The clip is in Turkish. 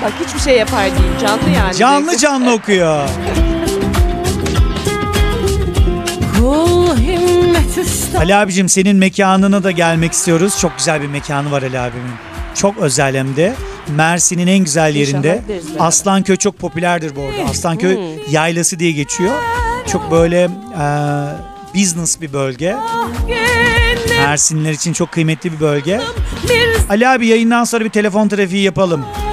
Bak hiçbir şey yapar değil. Canlı yani. Canlı canlı okuyor. Ali abicim senin mekanına da gelmek istiyoruz. Çok güzel bir mekanı var Ali abimin. Çok özel hem de. Mersin'in en güzel yerinde. İnşallah gideriz beraber. Aslanköy çok popülerdir bu arada. Aslanköy yaylası diye geçiyor. Çok böyle business bir bölge. Mersinliler için çok kıymetli bir bölge. Ali abi yayından sonra bir telefon trafiği yapalım.